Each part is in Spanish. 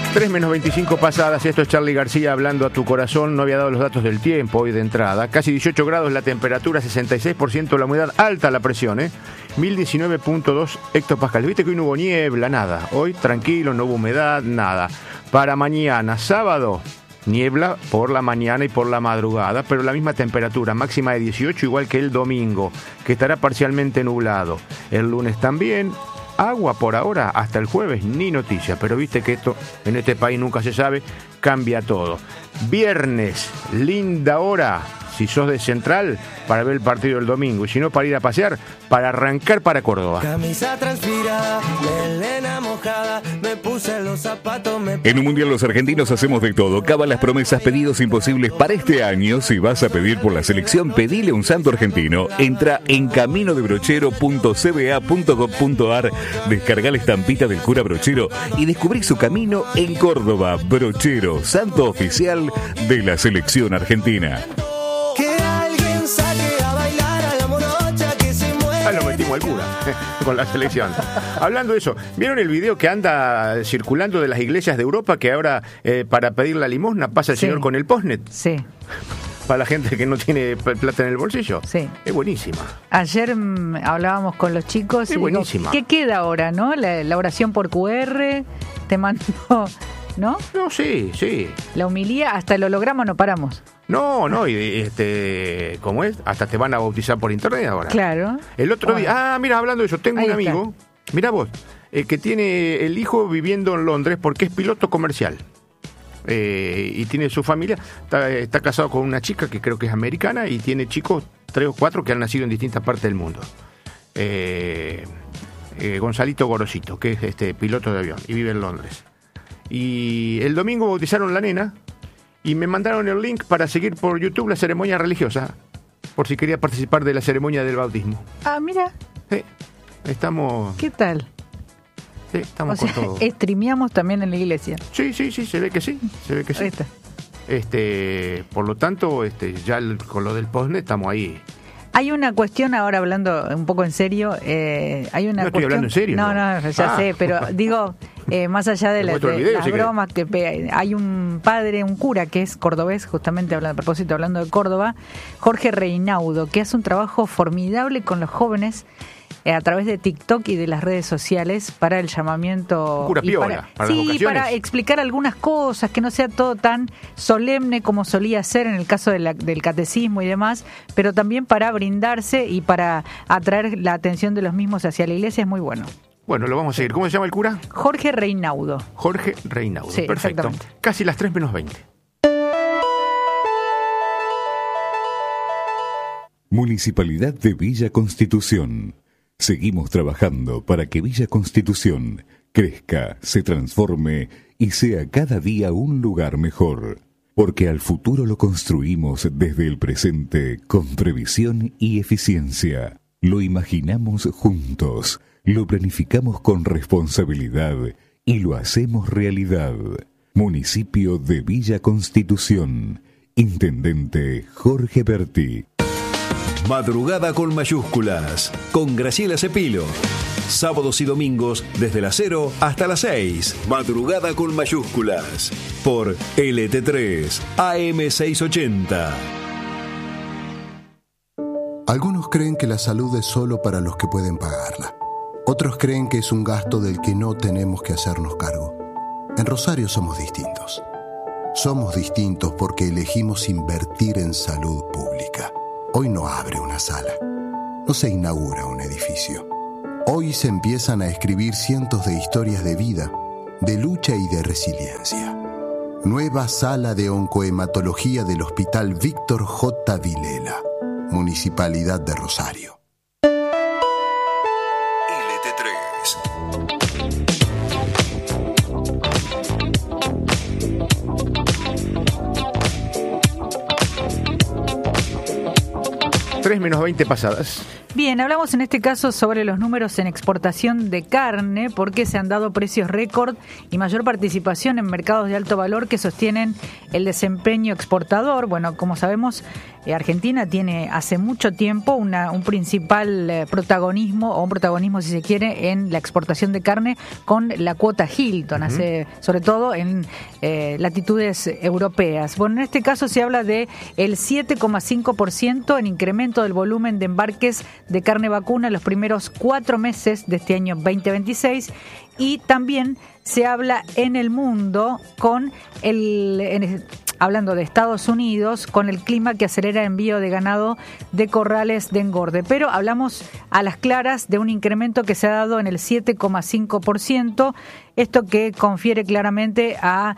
3 menos 25 pasadas, esto es Charly García hablando a tu corazón. No había dado los datos del tiempo hoy de entrada. Casi 18 grados la temperatura, 66% la humedad, alta la presión, 1019.2 hectopascales. Viste que hoy no hubo niebla, nada. Hoy tranquilo, no hubo humedad, nada. Para mañana, sábado, niebla por la mañana y por la madrugada, pero la misma temperatura, máxima de 18, igual que el domingo, que estará parcialmente nublado. El lunes también. Agua por ahora, hasta el jueves, ni noticia, pero viste que esto en este país nunca se sabe, cambia todo. Viernes, linda hora, si sos de Central, para ver el partido del domingo, y si no, para ir a pasear, para arrancar para Córdoba. Camisa transpirada, melena mojada, me puse los zapatos, En un mundial los argentinos hacemos de todo. Caban las promesas, pedidos imposibles para este año. Si vas a pedir por la selección, pedile un santo argentino. Entra en caminodebrochero.cba.gov.ar, descarga la estampita del cura Brochero y descubrí su camino en Córdoba. Brochero, santo oficial de la selección argentina. Lo metimos al cura con la selección. Hablando de eso, ¿vieron el video que anda circulando de las iglesias de Europa que ahora para pedir la limosna pasa el señor con el postnet? Sí. Para la gente que no tiene plata en el bolsillo. Sí. Es buenísima. Ayer hablábamos con los chicos. Es buenísima. ¿Qué queda ahora, no? La oración por QR, te mando, ¿no? No, sí. La homilía, hasta el holograma no paramos. No, y ¿cómo es? Hasta te van a bautizar por internet ahora. Claro. El otro día, mira, hablando de eso, tengo un amigo, mira vos, que tiene el hijo viviendo en Londres porque es piloto comercial. Y tiene su familia, está casado con una chica que creo que es americana y tiene chicos, 3 o 4 que han nacido en distintas partes del mundo. Gonzalito Gorosito, que es piloto de avión y vive en Londres. Y el domingo bautizaron la nena y me mandaron el link para seguir por YouTube la ceremonia religiosa, por si quería participar de la ceremonia del bautismo. Ah, mira. Sí, estamos... ¿Qué tal? Sí, estamos con todo. Streameamos también en la iglesia. Sí, se ve que sí. Ahí está. Por lo tanto, ya con lo del postnet estamos ahí. Hay una cuestión, ahora hablando un poco en serio, hay una estoy hablando en serio. No, ya sé, pero digo, más allá de las bromas que hay un padre, un cura que es cordobés, justamente a propósito hablando de Córdoba, Jorge Reinaudo, que hace un trabajo formidable con los jóvenes a través de TikTok y de las redes sociales para el llamamiento. Cura piola, para las vocaciones. Para explicar algunas cosas, que no sea todo tan solemne como solía ser en el caso del catecismo y demás, pero también para brindarse y para atraer la atención de los mismos hacia la iglesia. Es muy bueno. Bueno, lo vamos a seguir. ¿Cómo se llama el cura? Jorge Reinaudo. Jorge Reinaudo, sí, perfecto. Casi las 3 menos 20. Municipalidad de Villa Constitución. Seguimos trabajando para que Villa Constitución crezca, se transforme y sea cada día un lugar mejor. Porque al futuro lo construimos desde el presente con previsión y eficiencia. Lo imaginamos juntos, lo planificamos con responsabilidad y lo hacemos realidad. Municipio de Villa Constitución. Intendente Jorge Berti. Madrugada con mayúsculas, con Graciela Cepilo. Sábados y domingos desde las 0 hasta las 6. Madrugada con mayúsculas. Por LT3 AM680. Algunos creen que la salud es solo para los que pueden pagarla. Otros creen que es un gasto del que no tenemos que hacernos cargo. En Rosario somos distintos. Somos distintos porque elegimos invertir en salud pública. Hoy no abre una sala, no se inaugura un edificio. Hoy se empiezan a escribir cientos de historias de vida, de lucha y de resiliencia. Nueva sala de oncohematología del Hospital Víctor J. Vilela, Municipalidad de Rosario. LT3. 3 menos 20 pasadas. Bien, hablamos en este caso sobre los números en exportación de carne, porque se han dado precios récord y mayor participación en mercados de alto valor que sostienen el desempeño exportador. Bueno, como sabemos, Argentina tiene hace mucho tiempo un principal protagonismo, o un protagonismo si se quiere, en la exportación de carne con la cuota Hilton, sobre todo en latitudes europeas. Bueno, en este caso se habla de el 7,5% en incremento del volumen de embarques de carne vacuna en los primeros 4 meses de este año 2026, y también se habla en el mundo con hablando de Estados Unidos, con el clima que acelera el envío de ganado de corrales de engorde. Pero hablamos a las claras de un incremento que se ha dado en el 7,5%, esto que confiere claramente a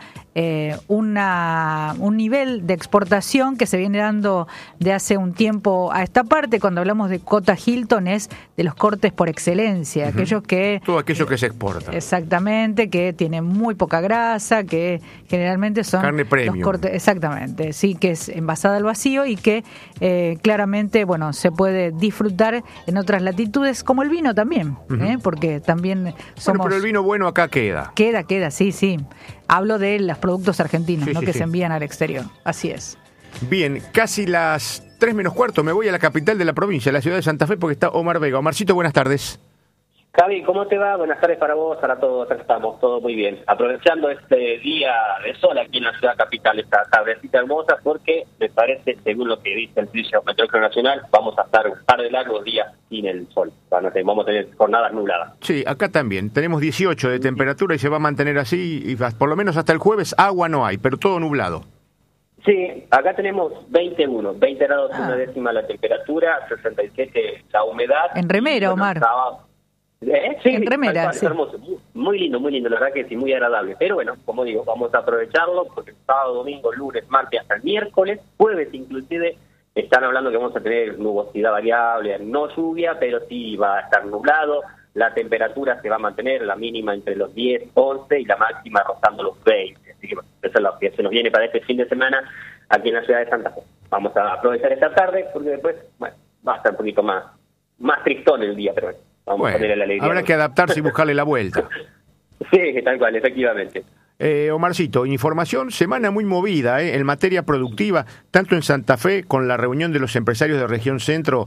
un nivel de exportación que se viene dando de hace un tiempo a esta parte. Cuando hablamos de cota Hilton es de los cortes por excelencia, todo aquello que se exporta. Exactamente, que tienen muy poca grasa, que generalmente son carne premium. Los cortes, exactamente, sí, que es envasada al vacío y que claramente, bueno, se puede disfrutar en otras latitudes, como el vino también, porque también somos... Bueno, pero el vino bueno acá queda. Queda, sí. Hablo de los productos argentinos, que se envían al exterior. Así es. Bien, casi las 3:15. Me voy a la capital de la provincia, la ciudad de Santa Fe, porque está Omar Vega. Omarcito, buenas tardes. Javi, ¿cómo te va? Buenas tardes para vos, para todos. Acá estamos, todo muy bien. Aprovechando este día de sol aquí en la ciudad capital, esta tardecita hermosa, porque me parece, según lo que dice el Servicio Meteorológico Nacional, vamos a estar un par de largos días sin el sol. Vamos a tener jornadas nubladas. Sí, acá también. Tenemos 18 de temperatura y se va a mantener así, y por lo menos hasta el jueves agua no hay, pero todo nublado. Sí, acá tenemos 20 grados una décima la temperatura, 67 la humedad. En remera, Omar. Sí, en remera, sí. Hermoso, muy lindo, la verdad que sí, muy agradable. Pero bueno, como digo, vamos a aprovecharlo porque sábado, domingo, lunes, martes hasta el miércoles, jueves inclusive, están hablando que vamos a tener nubosidad variable, no lluvia, pero sí va a estar nublado. La temperatura se va a mantener, la mínima entre los 10, 11 y la máxima rozando los 20. Así que bueno, eso es lo que se nos viene para este fin de semana aquí en la ciudad de Santa Fe. Vamos a aprovechar esta tarde porque después, bueno, va a estar un poquito más tristón el día, pero bueno. Vamos a ponerle la alegría. Habrá que adaptarse y buscarle la vuelta. Sí, tal cual, efectivamente. Omarcito, información, semana muy movida en materia productiva, tanto en Santa Fe con la reunión de los empresarios de Región Centro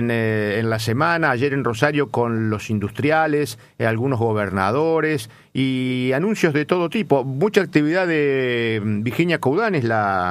en la semana, ayer en Rosario con los industriales, algunos gobernadores y anuncios de todo tipo. Mucha actividad de Virginia Coudanes,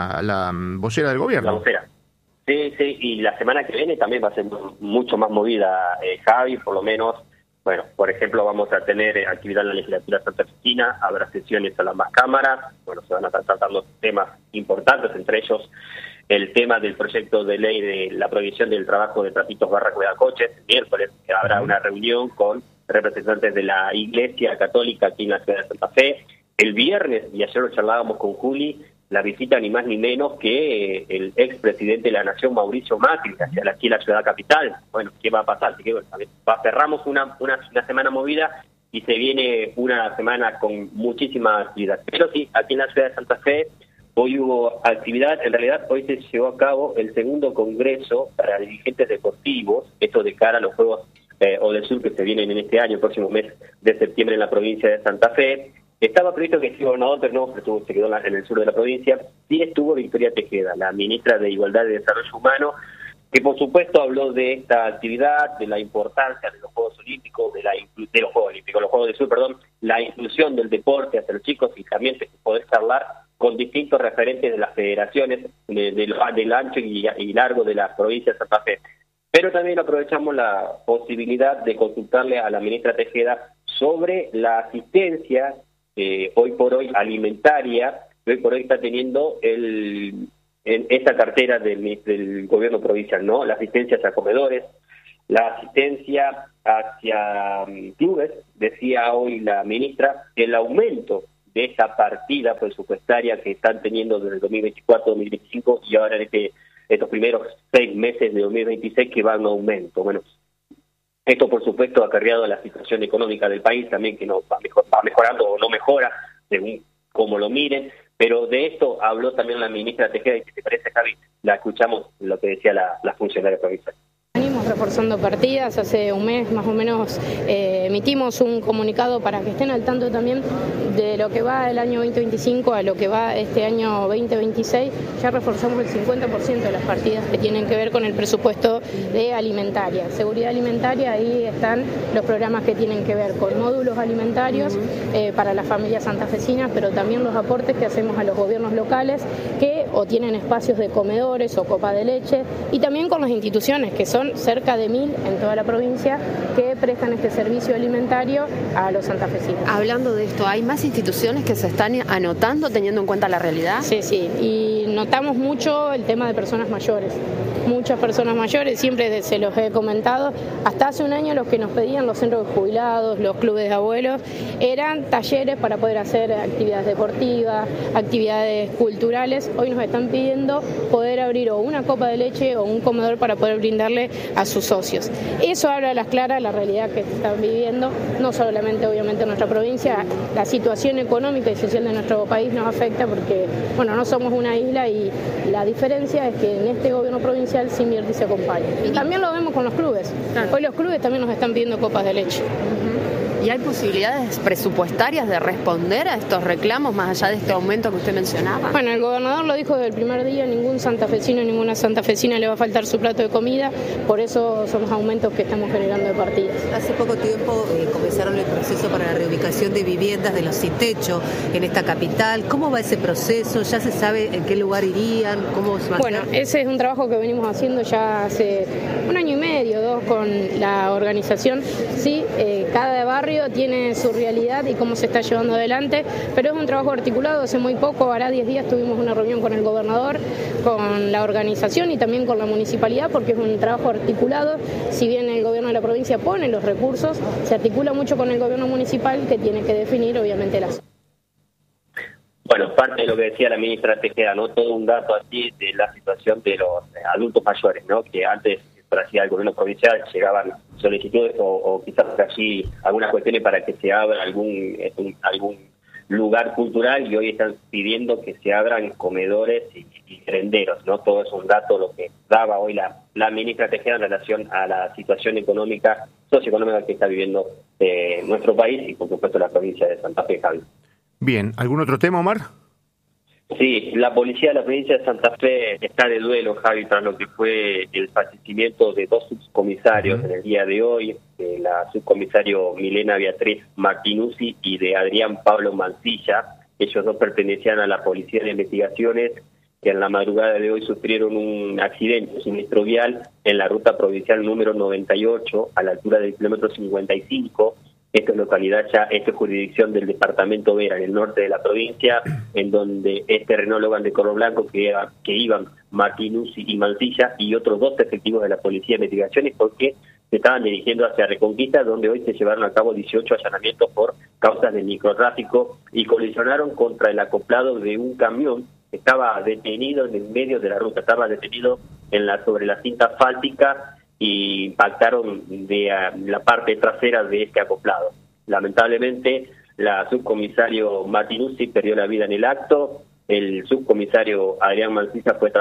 la vocera del gobierno. La vocera. Sí, y la semana que viene también va a ser mucho más movida, Javi, por lo menos. Bueno, por ejemplo, vamos a tener actividad en la legislatura santafesina, habrá sesiones a ambas cámaras, bueno, se van a estar tratando temas importantes, entre ellos el tema del proyecto de ley de la prohibición del trabajo de trapitos / cuidacoches. Miércoles habrá una reunión con representantes de la Iglesia Católica aquí en la ciudad de Santa Fe. El viernes, y ayer lo charlábamos con Juli, la visita ni más ni menos que el expresidente de la Nación, Mauricio Macri, hacia aquí la ciudad capital. Bueno, ¿qué va a pasar? Así que bueno, cerramos una semana movida y se viene una semana con muchísima actividad. Pero sí, aquí en la ciudad de Santa Fe hoy hubo actividad. En realidad hoy se llevó a cabo el segundo congreso para dirigentes deportivos, esto de cara a los Juegos Odesur que se vienen en este año, el próximo mes de septiembre en la provincia de Santa Fe. Estaba previsto que el gobernador, pero no, se quedó en el sur de la provincia. Sí estuvo Victoria Tejeda, la ministra de Igualdad y Desarrollo Humano, que por supuesto habló de esta actividad, de la importancia de los Juegos Olímpicos, los Juegos del Sur, la inclusión del deporte hacia los chicos y también poder charlar con distintos referentes de las federaciones del ancho y largo de la provincia de Santa Fe. Pero también aprovechamos la posibilidad de consultarle a la ministra Tejeda sobre la asistencia hoy por hoy alimentaria, que hoy por hoy está teniendo en esta cartera del gobierno provincial, ¿no? La asistencia hacia comedores, la asistencia hacia clubes. Decía hoy la ministra que el aumento de esa partida presupuestaria que están teniendo desde el 2024-2025 y ahora en estos primeros 6 meses de 2026 que van a aumento. Bueno, esto, por supuesto, ha acarreado la situación económica del país también, que no va mejorando o no mejora, según como lo miren. Pero de esto habló también la ministra Tejeda, y si te parece, Javi, la escuchamos lo que decía la funcionaria provincial. reforzando partidas. Hace un mes más o menos emitimos un comunicado para que estén al tanto también de lo que va el año 2025 a lo que va este año 2026. Ya reforzamos el 50% de las partidas que tienen que ver con el presupuesto de alimentaria. Seguridad alimentaria, ahí están los programas que tienen que ver con módulos alimentarios para las familias santafesinas, pero también los aportes que hacemos a los gobiernos locales que o tienen espacios de comedores o copa de leche, y también con las instituciones, que son cerca de 1000 en toda la provincia, que prestan este servicio alimentario a los santafesinos. Hablando de esto, ¿hay más instituciones que se están anotando teniendo en cuenta la realidad? Sí, y notamos mucho el tema de personas mayores. Muchas personas mayores, siempre se los he comentado, hasta hace un año los que nos pedían los centros de jubilados, los clubes de abuelos, eran talleres para poder hacer actividades deportivas, actividades culturales. Hoy nos están pidiendo poder abrir o una copa de leche o un comedor para poder brindarle a sus socios. Eso habla a las claras la realidad que están viviendo, no solamente obviamente en nuestra provincia, la situación económica y social de nuestro país nos afecta porque, bueno, no somos una isla y la diferencia es que en este gobierno provincial se invierte y se acompaña. También lo vemos con los clubes. Hoy los clubes también nos están pidiendo copas de leche. ¿Y hay posibilidades presupuestarias de responder a estos reclamos más allá de este aumento que usted mencionaba? Bueno, el gobernador lo dijo desde el primer día, ningún santafesino, ninguna santafesina le va a faltar su plato de comida, por eso son los aumentos que estamos generando de partidas. Hace poco tiempo comenzaron el proceso para la reubicación de viviendas de los sin techo en esta capital. ¿Cómo va ese proceso? ¿Ya se sabe en qué lugar irían? ¿Cómo se va a hacer? Bueno, ese es un trabajo que venimos haciendo ya hace 1 año y medio, 2, con la organización. Sí, cada barrio tiene su realidad y cómo se está llevando adelante, pero es un trabajo articulado. Hace muy poco, hará 10 días, tuvimos una reunión con el gobernador, con la organización y también con la municipalidad, porque es un trabajo articulado. Si bien el gobierno de la provincia pone los recursos, se articula mucho con el gobierno municipal, que tiene que definir obviamente las... Bueno, parte de lo que decía la ministra Tejeda, ¿no? Todo un dato así de la situación de los adultos mayores, ¿no? Que antes, hacía el gobierno provincial, llegaban solicitudes o quizás así algunas cuestiones para que se abra algún lugar cultural, y hoy están pidiendo que se abran comedores y merenderos, ¿no? Todo es un dato lo que daba hoy la ministra Tejeda en relación a la situación económica, socioeconómica que está viviendo nuestro país y por supuesto la provincia de Santa Fe, Javi. Bien, ¿algún otro tema, Omar? Sí, la policía de la provincia de Santa Fe está de duelo, Javi, tras lo que fue el fallecimiento de 2 subcomisarios en el día de hoy, de la subcomisario Milena Beatriz Martinuzzi y de Adrián Pablo Mancilla. Ellos 2 pertenecían a la Policía de Investigaciones, que en la madrugada de hoy sufrieron un accidente, un siniestro vial en la ruta provincial número 98, a la altura del kilómetro 55. Esta es localidad ya, esta es jurisdicción del departamento Vera, en el norte de la provincia, en donde es terreno Logan de Corro Blanco, que iban Martinuzzi y Mancilla y otros 2 efectivos de la Policía de Investigaciones, porque se estaban dirigiendo hacia Reconquista, donde hoy se llevaron a cabo 18 allanamientos por causas de microtráfico y colisionaron contra el acoplado de un camión que estaba detenido en el medio de la ruta, estaba detenido sobre la cinta asfáltica, y impactaron de la parte trasera de este acoplado. Lamentablemente, la subcomisario Martinuzzi perdió la vida en el acto, el subcomisario Adrián Mancilla fue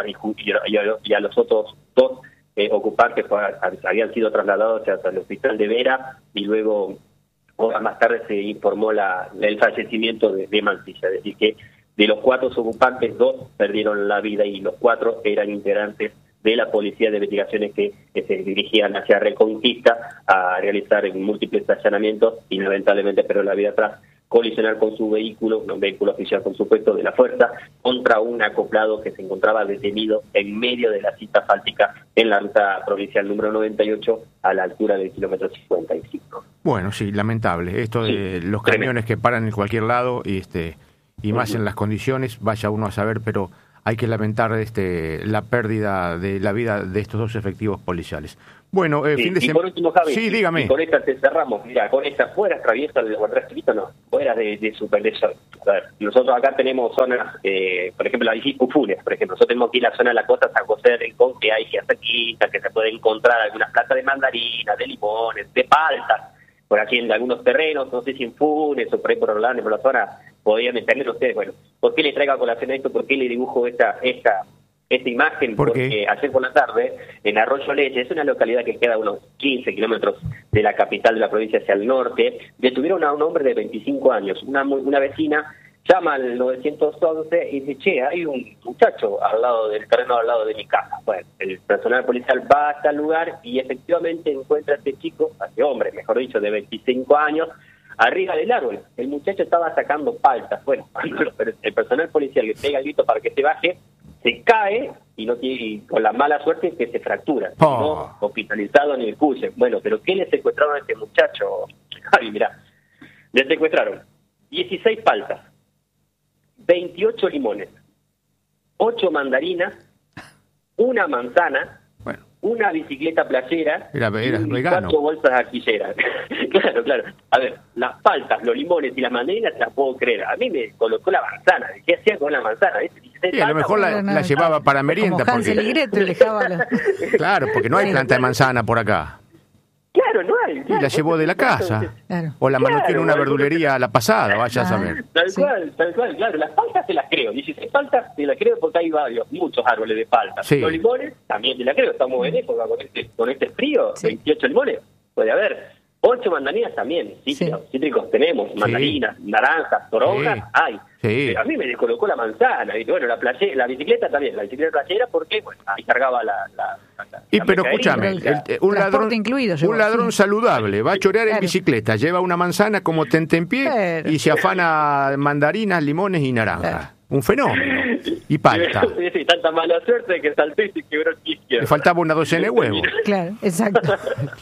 y a los otros 2 ocupantes habían sido trasladados hasta el hospital de Vera, y luego, horas más tarde, se informó el fallecimiento de Mancilla. Es decir, que de los 4 ocupantes, 2 perdieron la vida y los 4 eran integrantes de la Policía de Investigaciones que se dirigían hacia Reconquista a realizar múltiples allanamientos y lamentablemente perdió la vida tras colisionar con su vehículo, un vehículo oficial por supuesto de la fuerza, contra un acoplado que se encontraba detenido en medio de la cinta asfáltica en la ruta provincial número 98 a la altura del kilómetro 55. Bueno, sí, lamentable. Esto de los camiones que paran en cualquier lado y más en las condiciones, vaya uno a saber, pero hay que lamentar la pérdida de la vida de estos 2 efectivos policiales. Bueno, fin de semana. Y por último, Javi, sí, dígame. Y con esta te cerramos. Mira, con esta fuera traviesa del guardaescrito, no, fuera de supervisión. A ver, nosotros acá tenemos zonas, por ejemplo, la Vichy Pufunes, por ejemplo, nosotros tenemos aquí la zona de la costa San José de Rincón, que hay cerquita, que se puede encontrar algunas plantas de mandarinas, de limones, de paltas, por aquí en algunos terrenos, no sé si en Funes o por ahí por Orlando, por la zona, podrían entender ustedes. Bueno, ¿por qué le traigo a colación esto? ¿Por qué le dibujo esta esta imagen porque ayer por la tarde, en Arroyo Leche, es una localidad que queda a unos 15 kilómetros de la capital de la provincia hacia el norte, detuvieron a un hombre de 25 años, una vecina llama al 911 y dice, che, hay un muchacho al lado del terreno al lado de mi casa. Bueno, el personal policial va hasta el lugar y efectivamente encuentra a este chico, a este hombre, mejor dicho, de 25 años, arriba del árbol. El muchacho estaba sacando paltas. Bueno, el personal policial le pega el grito para que se baje, se cae y con la mala suerte que se fractura. No hospitalizado ni el cuye. Bueno, pero ¿qué le secuestraron a este muchacho? Javi, mirá, le secuestraron 16 paltas, 28 limones, 8 mandarinas, una manzana, una bicicleta playera y 4 bolsas artilleras. Claro. A ver, las paltas, los limones y las mandarinas te las puedo creer. A mí me colocó la manzana. ¿Qué hacía con la manzana? Sí, a lo mejor la llevaba para merienda. Como Hansel y Gretel dejaba Claro, porque no hay planta de manzana por acá. Claro, no hay. Y la llevó de la casa. Claro. O la mandó en una verdulería a la pasada, vaya a saber. Tal cual, claro. Las paltas se las creo. 16 paltas se las creo porque hay muchos árboles de paltas. Sí. Los limones también se las creo. Estamos en época con este frío. 28 limones, puede haber. 8 mandarinas también. Cítricos tenemos. Mandarinas, naranjas, toronjas, hay. Sí. Pero a mí me descolocó la manzana. Y bueno, la bicicleta también. La bicicleta playera porque ahí cargaba pero escúchame, un ladrón saludable va a chorear en bicicleta, lleva una manzana como tentempié y se afana mandarinas, limones y naranjas. Un fenómeno. Y palta. Sí, tanta mala suerte que saltó y se quebró el pie izquierdo. Le faltaba una docena de huevos. Claro, exacto.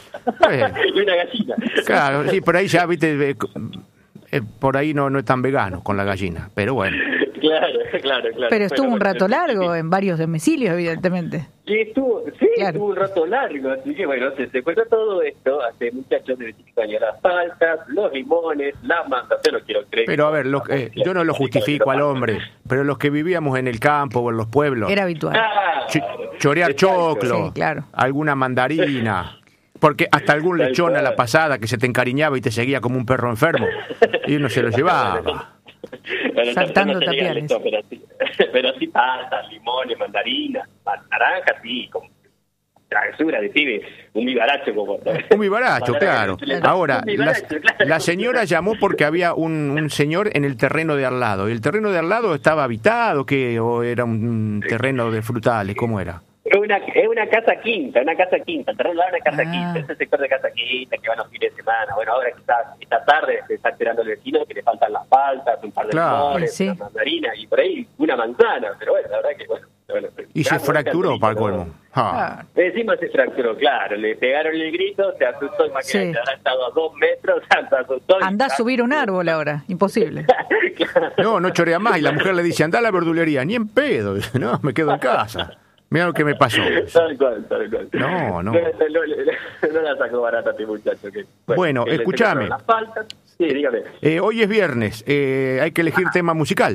Y una gallina. Claro, sí, por ahí ya, viste, por ahí no es tan vegano con la gallina, pero bueno. Claro. Pero estuvo un rato largo en varios domicilios, evidentemente. Sí, estuvo un rato largo, así que bueno, se secuestró todo esto a este muchacho de 25 años, las paltas, los limones, las mantas, yo no quiero creer. Pero a ver, yo no lo justifico al hombre, pero los que vivíamos en el campo o en los pueblos. Era habitual. Chorear choclo, sí, claro. Alguna mandarina. Porque hasta algún lechón a la pasada que se te encariñaba y te seguía como un perro enfermo y uno se lo llevaba. Saltando tapiales. Pero sí pasas, limones, mandarinas, naranjas, sí, con travesura de pibe, un vivaracho como... Un vivaracho, claro. Ahora, la señora llamó porque había un señor en el terreno de al lado. ¿Y el terreno de al lado estaba habitado o era un terreno de frutales? ¿Cómo era? Es una casa quinta, el terreno de una casa quinta, ese sector de casa quinta que van los fines de semana. Bueno, ahora quizás esta tarde se está esperando el vecino que le faltan las paltas, un par de limones, una mandarina y por ahí una manzana, pero bueno, la verdad que bueno. Y se fracturó para el colmo. Encima se fracturó, claro, le pegaron el grito, se asustó, imagínate, habrá estado a 2 metros, se asustó. Andá a subir un árbol ahora, imposible. No chorea más y la mujer le dice, andá a la verdulería, ni en pedo, no, me quedo en casa. Mira lo que me pasó. Tal cual. No. No la sacó barata este muchacho. Bueno, escúchame. Sí, dígame. Hoy es viernes, hay que elegir tema musical.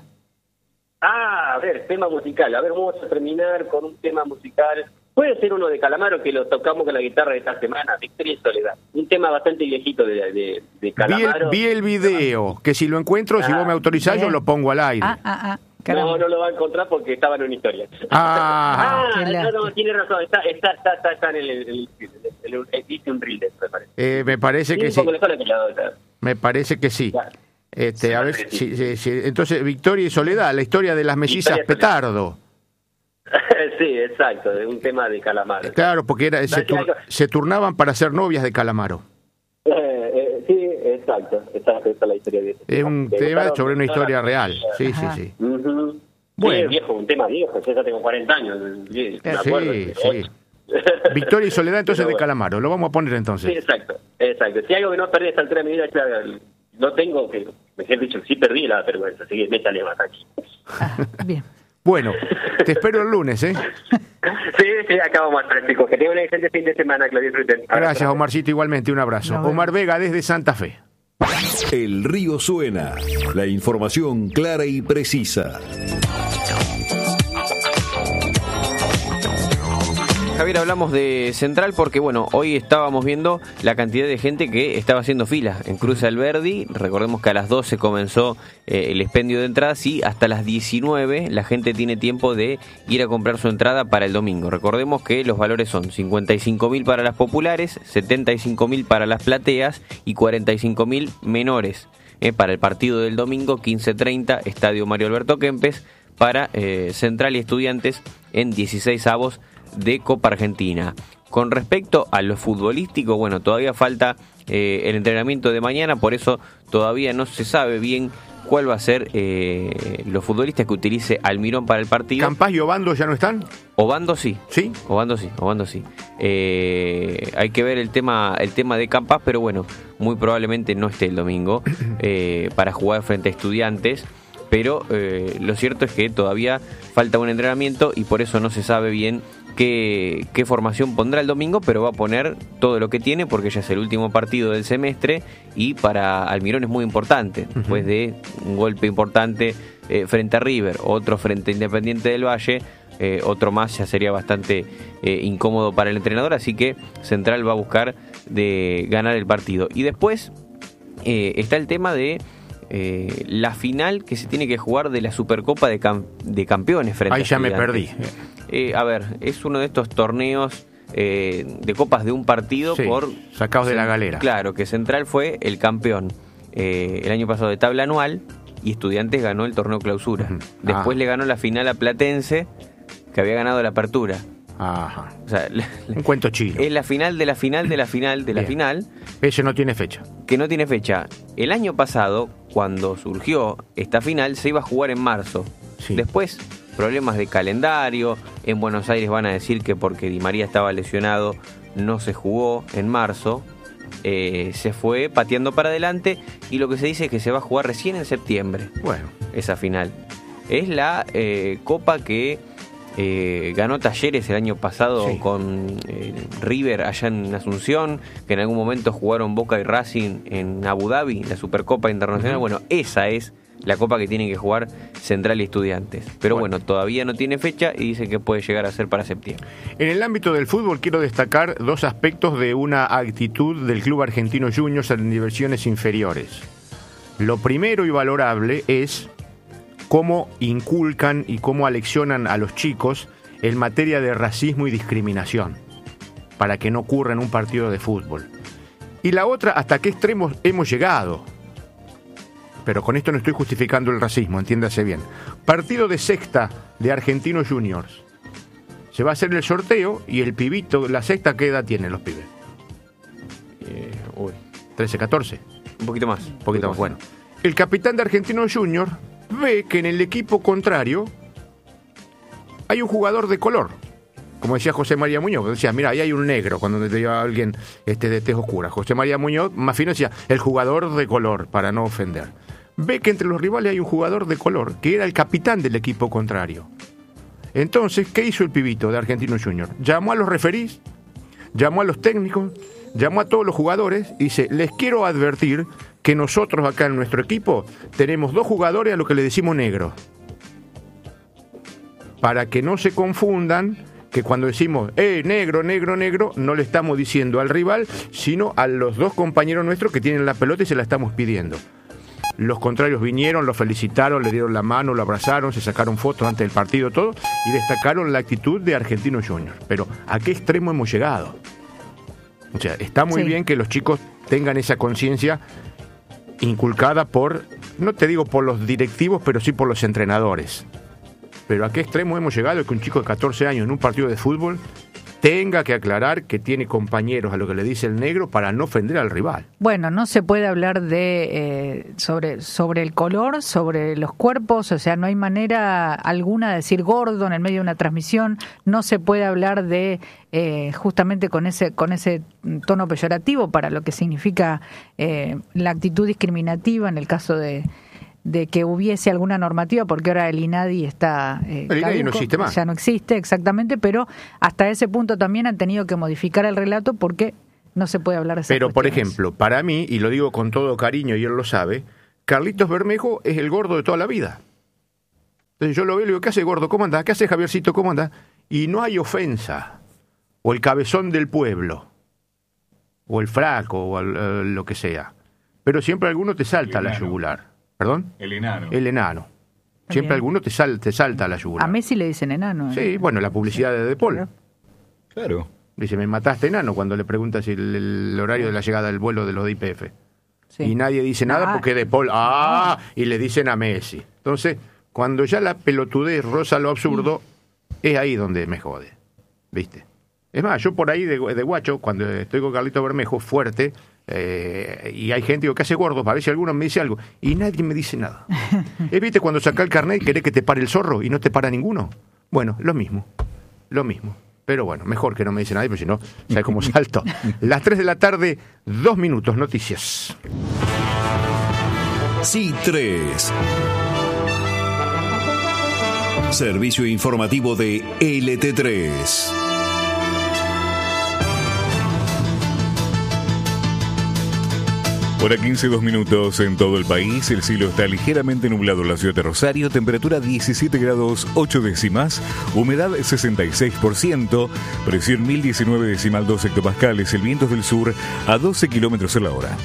A ver, tema musical. A ver, vamos a terminar con un tema musical. Puede ser uno de Calamaro, que lo tocamos con la guitarra de esta semana, Victoria y Soledad. Un tema bastante viejito de Calamaro. Vi el video, que si lo encuentro, si vos me autorizás, yo lo pongo al aire. No lo va a encontrar porque estaba en una historia. No, tiene razón. Está en el hice un reel de eso, me parece. Me parece que sí. Me parece que sí. A ver, entonces, Victoria y Soledad, la historia de las mellizas Petardo. Sí, exacto, de un tema de Calamaro. Claro, porque se turnaban para ser novias de Calamaro. Sí, exacto, esa es la historia de eso. Es un tema sobre una historia real, sí. Uh-huh. Bueno. Sí, un tema viejo, yo ya tengo 40 años, me acuerdo. Sí. Victoria y Soledad entonces de Calamaro, lo vamos a poner entonces. Sí, exacto. Si hay algo que no perdí a esta altura de mi vida, no tengo, que me he dicho, sí perdí la vergüenza, así que métale más aquí. Bien. Bueno, te espero el lunes, Sí, acá vamos a estar, chicos. Que tengan un excelente fin de semana, que lo disfruten. Gracias, Omarcito, igualmente, un abrazo. Omar Vega desde Santa Fe. El río suena, la información clara y precisa. Javier, hablamos de Central porque, bueno, hoy estábamos viendo la cantidad de gente que estaba haciendo fila en Cruz Alberdi. Recordemos que a las 12 comenzó el expendio de entradas y hasta las 19 la gente tiene tiempo de ir a comprar su entrada para el domingo. Recordemos que los valores son 55.000 para las populares, 75.000 para las plateas y 45.000 menores para el partido del domingo, 15:30, Estadio Mario Alberto Kempes, para Central y Estudiantes en 16avos de Copa Argentina. Con respecto a lo futbolístico, bueno, todavía falta el entrenamiento de mañana, por eso todavía no se sabe bien cuál va a ser los futbolistas que utilice Almirón para el partido. ¿Campás y Obando ya no están? Obando sí. ¿Sí? Obando sí. Hay que ver el tema de Campás, pero bueno, muy probablemente no esté el domingo para jugar frente a Estudiantes. Pero lo cierto es que todavía falta un entrenamiento y por eso no se sabe bien qué formación pondrá el domingo, pero va a poner todo lo que tiene porque ya es el último partido del semestre y para Almirón es muy importante. Después de un golpe importante frente a River, otro frente a Independiente del Valle, otro más ya sería bastante incómodo para el entrenador, así que Central va a buscar de ganar el partido. Y después está el tema de la final que se tiene que jugar de la Supercopa de Campeones frente a Estudiantes. Ahí ya me perdí. A ver, es uno de estos torneos de copas de un partido, sí, sacados de la galera. Claro, que Central fue el campeón el año pasado de tabla anual y Estudiantes ganó el torneo clausura. Después le ganó la final a Platense, que había ganado la apertura. Ajá. O sea, un cuento chino. Es la final de la final de la final de la final. Ese no tiene fecha. Que no tiene fecha. El año pasado, cuando surgió esta final, se iba a jugar en marzo. Sí. Después, problemas de calendario. En Buenos Aires van a decir que porque Di María estaba lesionado no se jugó en marzo. Se fue pateando para adelante y lo que se dice es que se va a jugar recién en septiembre. Bueno, esa final. Es la copa que ganó Talleres el año pasado, sí, con River allá en Asunción, que en algún momento jugaron Boca y Racing en Abu Dhabi, la Supercopa Internacional. Bueno, esa es la copa que tienen que jugar Central y Estudiantes. Pero bueno, todavía no tiene fecha y dicen que puede llegar a ser para septiembre. En el ámbito del fútbol quiero destacar dos aspectos de una actitud del Club Argentino Juniors en divisiones inferiores. Lo primero y valorable es cómo inculcan y cómo aleccionan a los chicos en materia de racismo y discriminación, para que no ocurra en un partido de fútbol. Y la otra, hasta qué extremos hemos llegado. Pero con esto no estoy justificando el racismo, entiéndase bien. Partido de sexta de Argentinos Juniors. Se va a hacer el sorteo y el pibito, la sexta, ¿qué edad tienen los pibes? 13, 14. Un poquito más. Bueno, el capitán de Argentinos Juniors ve que en el equipo contrario hay un jugador de color. Como decía José María Muñoz, decía, mira, ahí hay un negro, cuando te iba alguien de tez oscura. José María Muñoz, más fino, decía, el jugador de color, para no ofender. Ve que entre los rivales hay un jugador de color, que era el capitán del equipo contrario. Entonces, ¿qué hizo el pibito de Argentinos Juniors? Llamó a los referís, llamó a los técnicos, llamó a todos los jugadores y dice, les quiero advertir que nosotros acá en nuestro equipo tenemos 2 jugadores a lo que le decimos negro. Para que no se confundan que cuando decimos negro, negro, negro, no le estamos diciendo al rival, sino a los 2 compañeros nuestros que tienen la pelota y se la estamos pidiendo. Los contrarios vinieron, lo felicitaron, le dieron la mano, lo abrazaron, se sacaron fotos antes del partido, todo, y destacaron la actitud de Argentinos Juniors. Pero ¿a qué extremo hemos llegado? O sea, está muy bien que los chicos tengan esa conciencia inculcada por, no te digo por los directivos, pero sí por los entrenadores. Pero ¿a qué extremo hemos llegado? Que un chico de 14 años en un partido de fútbol tenga que aclarar que tiene compañeros a lo que le dice el negro para no ofender al rival. Bueno, no se puede hablar de sobre el color, sobre los cuerpos, o sea, no hay manera alguna de decir gordo en el medio de una transmisión, no se puede hablar de justamente con ese tono peyorativo para lo que significa la actitud discriminativa en el caso de que hubiese alguna normativa, porque ahora el INADI está el INADI no existe más. Ya no existe, exactamente, pero hasta ese punto también han tenido que modificar el relato porque no se puede hablar de esas Pero, por cuestiones. ejemplo, para mí, y lo digo con todo cariño y él lo sabe, Carlitos Bermejo es el gordo de toda la vida. Entonces yo lo veo y le digo, ¿qué hace gordo? ¿Cómo anda? ¿Qué hace Javiercito? ¿Cómo anda? Y no hay ofensa. o el cabezón del pueblo, o el flaco, o lo que sea. Pero siempre alguno te salta a la yugular. ¿Perdón? El enano. El enano. Siempre alguno te salta a la yugular. A Messi le dicen enano. Sí, bueno, la publicidad de De Paul. Claro. Dice, me mataste enano, cuando le preguntas el horario de la llegada del vuelo de los de IPF. Sí. Y nadie dice nada porque De Paul, y le dicen a Messi. Entonces, cuando ya la pelotudez roza lo absurdo, es ahí donde me jode. ¿Viste? Es más, yo por ahí de guacho, cuando estoy con Carlito Bermejo, fuerte, y hay gente que hace gordos, a ver si alguno me dice algo, y nadie me dice nada. ¿Viste cuando saca el carnet y querés que te pare el zorro y no te para ninguno? Bueno, lo mismo. Pero bueno, mejor que no me dice nadie, porque si no, ¿sabes cómo salto? Las 3 de la tarde, 2 minutos, noticias. Sí, 3. Servicio informativo de LT3. Hora 15, 2 minutos en todo el país. El cielo está ligeramente nublado en la ciudad de Rosario. Temperatura 17 grados 8 décimas. Humedad 66%. Presión 1019,2 hectopascales. El viento es del sur a 12 kilómetros a la hora.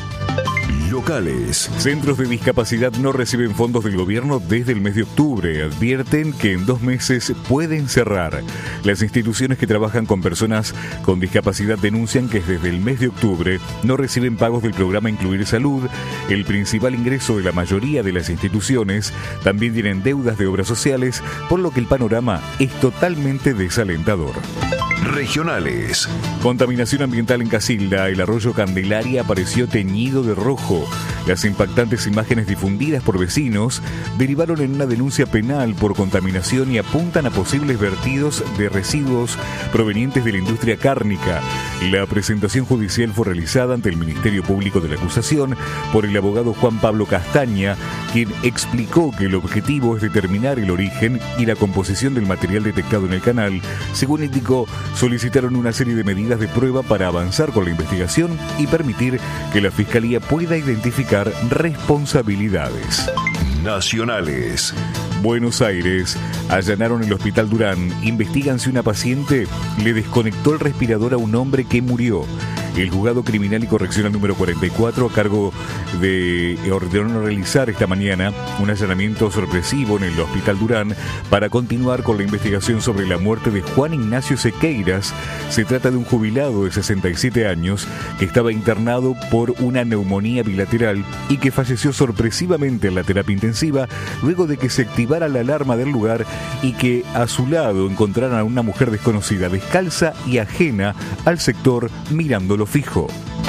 Locales. Centros de discapacidad no reciben fondos del gobierno desde el mes de octubre. Advierten que en 2 meses pueden cerrar. Las instituciones que trabajan con personas con discapacidad denuncian que desde el mes de octubre no reciben pagos del programa Incluir Salud, el principal ingreso de la mayoría de las instituciones. También tienen deudas de obras sociales, por lo que el panorama es totalmente desalentador. Regionales. Contaminación ambiental en Casilda. El arroyo Candelaria apareció teñido de rojo. Las impactantes imágenes difundidas por vecinos derivaron en una denuncia penal por contaminación y apuntan a posibles vertidos de residuos provenientes de la industria cárnica. La presentación judicial fue realizada ante el Ministerio Público de la Acusación por el abogado Juan Pablo Castaña, quien explicó que el objetivo es determinar el origen y la composición del material detectado en el canal. Según indicó, solicitaron una serie de medidas de prueba para avanzar con la investigación y permitir que la Fiscalía pueda identificar responsabilidades. Nacionales. Buenos Aires. Allanaron el Hospital Durán. Investigan si una paciente le desconectó el respirador a un hombre que murió. El juzgado criminal y correccional número 44 a cargo de ordenó realizar esta mañana un allanamiento sorpresivo en el Hospital Durán para continuar con la investigación sobre la muerte de Juan Ignacio Sequeiras. Se trata de un jubilado de 67 años que estaba internado por una neumonía bilateral y que falleció sorpresivamente en la terapia intensiva luego de que se activara la alarma del lugar y que a su lado encontraran a una mujer desconocida descalza y ajena al sector mirándolo fijo.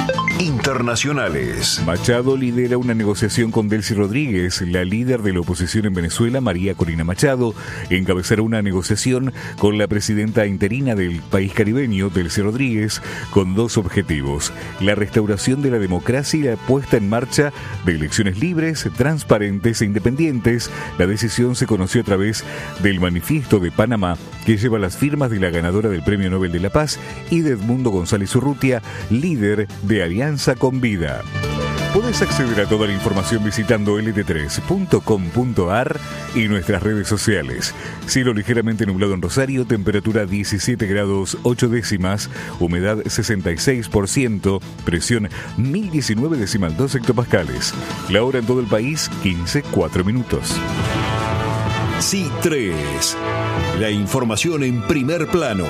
Internacionales. Machado lidera una negociación con Delcy Rodríguez. La líder de la oposición en Venezuela, María Corina Machado, encabezará una negociación con la presidenta interina del país caribeño, Delcy Rodríguez, con 2 objetivos: la restauración de la democracia y la puesta en marcha de elecciones libres, transparentes e independientes. La decisión se conoció a través del Manifiesto de Panamá, que lleva las firmas de la ganadora del Premio Nobel de la Paz y de Edmundo González Urrutia, líder de Alianza con Vida. Puedes acceder a toda la información visitando lt3.com.ar y nuestras redes sociales. Cielo ligeramente nublado en Rosario, temperatura 17 grados 8 décimas, humedad 66%, presión 1019,2 hectopascales. La hora en todo el país, 15:04 minutos. Sí 3. La información en primer plano.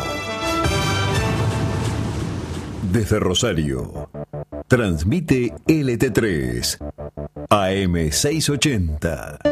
Desde Rosario. Transmite LT3 AM 680.